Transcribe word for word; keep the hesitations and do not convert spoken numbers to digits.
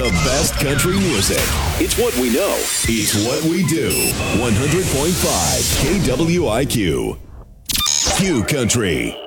The best country music. It's what we know. It's what we do. one hundred point five K W I Q. Q Country.